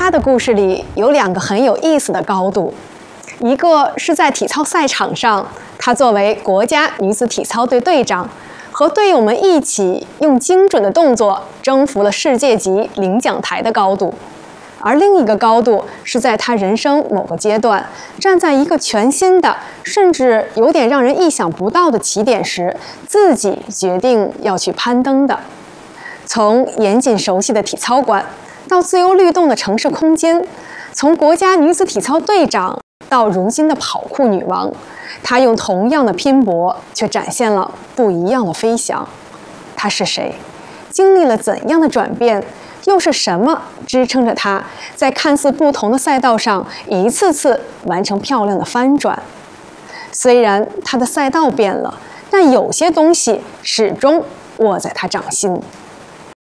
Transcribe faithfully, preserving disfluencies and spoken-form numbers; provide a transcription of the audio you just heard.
她的故事里有两个很有意思的高度，一个是在体操赛场上，她作为国家女子体操队队长，和队友们一起用精准的动作征服了世界级领奖台的高度；而另一个高度是在她人生某个阶段，站在一个全新的，甚至有点让人意想不到的起点时，自己决定要去攀登的。从严谨熟悉的体操馆，到自由律动的城市空间，从国家女子体操队长到如今的跑酷女王，她用同样的拼搏，却展现了不一样的飞翔。她是谁？经历了怎样的转变？又是什么支撑着她在看似不同的赛道上一次次完成漂亮的翻转？虽然她的赛道变了，但有些东西始终握在她掌心。